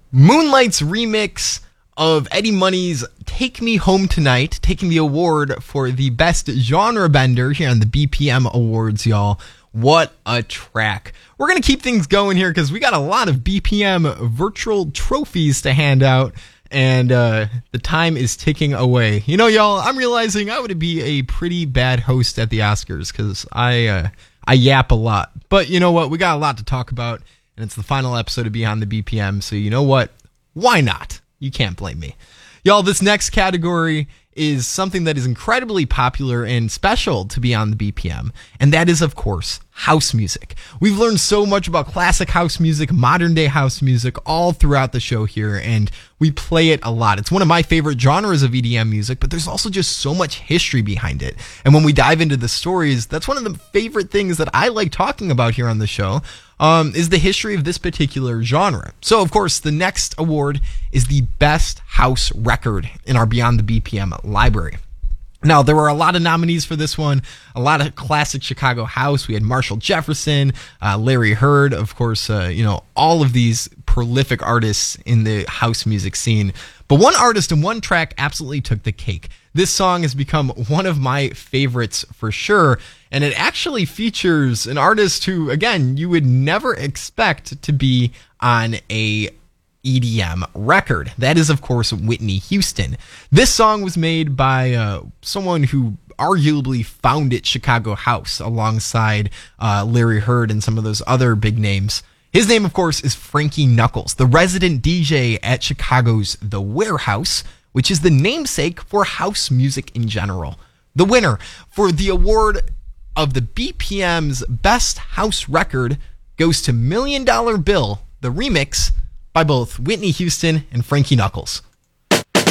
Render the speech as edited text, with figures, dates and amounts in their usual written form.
Moonlight's remix of Eddie Money's Take Me Home Tonight, taking the award for the best genre bender here on the BPM Awards, y'all. What a track. We're going to keep things going here because we got a lot of BPM virtual trophies to hand out, and the time is ticking away. You know, y'all, I'm realizing I would be a pretty bad host at the Oscars because I yap a lot. But you know what? We got a lot to talk about, and it's the final episode of Beyond the BPM, so you know what? Why not? You can't blame me. Y'all, this next category is something that is incredibly popular and special to Beyond the BPM, and that is, of course, house music. We've learned so much about classic house music, modern day house music, all throughout the show here, and we play it a lot. It's one of my favorite genres of EDM music, but there's also just so much history behind it. And when we dive into the stories, that's one of the favorite things that I like talking about here on the show, is the history of this particular genre. So, of course, the next award is the best house record in our Beyond the BPM library. Now, there were a lot of nominees for this one, a lot of classic Chicago house. We had Marshall Jefferson, Larry Heard, of course, all of these prolific artists in the house music scene. But one artist and one track absolutely took the cake. This song has become one of my favorites for sure, and it actually features an artist who, again, you would never expect to be on a EDM record. That is, of course, Whitney Houston. This song was made by someone who arguably founded Chicago house alongside Larry Heard and some of those other big names. His name, of course, is Frankie Knuckles, the resident DJ at Chicago's The Warehouse, which is the namesake for house music in general. The winner for the award of the BPM's Best House Record goes to $1 Million Bill, the remix by both Whitney Houston and Frankie Knuckles.